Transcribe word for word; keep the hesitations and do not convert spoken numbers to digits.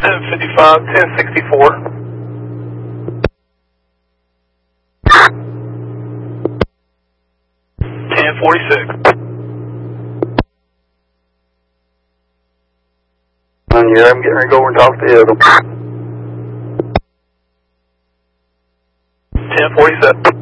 ten fifty-five, ten sixty-four. ten forty-six. Yeah, I'm getting ready to go over and talk to Adam. ten forty-seven.